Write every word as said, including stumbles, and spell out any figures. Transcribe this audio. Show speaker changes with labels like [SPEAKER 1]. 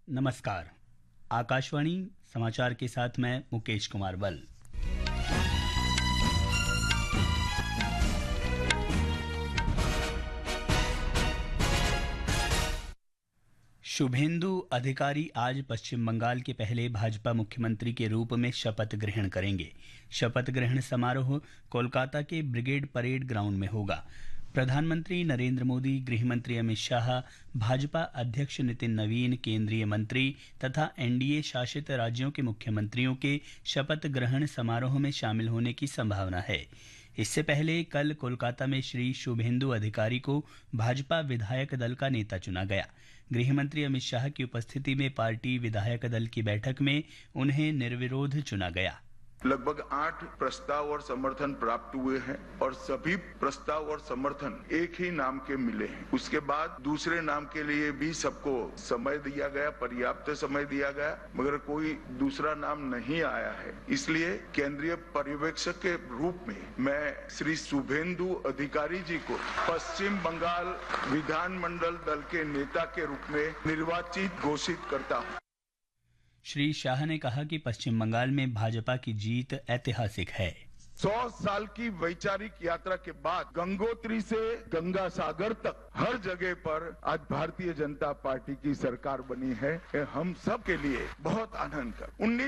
[SPEAKER 1] नमस्कार। आकाशवाणी समाचार के साथ मैं मुकेश कुमार बल। शुभेंदु अधिकारी आज पश्चिम बंगाल के पहले भाजपा मुख्यमंत्री के रूप में शपथ ग्रहण करेंगे। शपथ ग्रहण समारोह कोलकाता के ब्रिगेड परेड ग्राउंड में होगा। प्रधानमंत्री नरेंद्र मोदी, गृहमंत्री अमित शाह, भाजपा अध्यक्ष नितिन नवीन, केंद्रीय मंत्री तथा एनडीए शासित राज्यों के मुख्यमंत्रियों के शपथ ग्रहण समारोह में शामिल होने की संभावना है। इससे पहले कल कोलकाता में श्री शुभेंदु अधिकारी को भाजपा विधायक दल का नेता चुना गया। गृहमंत्री अमित शाह की उपस्थिति में पार्टी विधायक दल की बैठक में उन्हें निर्विरोध चुना गया।
[SPEAKER 2] लगभग आठ प्रस्ताव और समर्थन प्राप्त हुए हैं और सभी प्रस्ताव और समर्थन एक ही नाम के मिले हैं। उसके बाद दूसरे नाम के लिए भी सबको समय दिया गया, पर्याप्त समय दिया गया, मगर कोई दूसरा नाम नहीं आया है। इसलिए केंद्रीय पर्यवेक्षक के रूप में मैं श्री शुभेंदु अधिकारी जी को पश्चिम बंगाल विधानमंडल दल के नेता के रूप में निर्वाचित घोषित करता हूँ।
[SPEAKER 1] श्री शाह ने कहा कि पश्चिम बंगाल में भाजपा की जीत ऐतिहासिक है।
[SPEAKER 2] सौ साल की वैचारिक यात्रा के बाद गंगोत्री से गंगा सागर तक हर जगह पर आज भारतीय जनता पार्टी की सरकार बनी है। हम सब के लिए बहुत आनंद का